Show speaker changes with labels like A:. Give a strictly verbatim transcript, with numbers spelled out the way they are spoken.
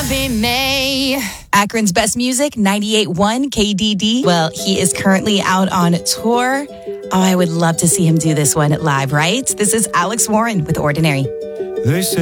A: be May.
B: Akron's best music, ninety-eight point one K D D. Well, he is currently out on tour. Oh, I would love to see him do this one live, right? This is Alex Warren with Ordinary.
C: They say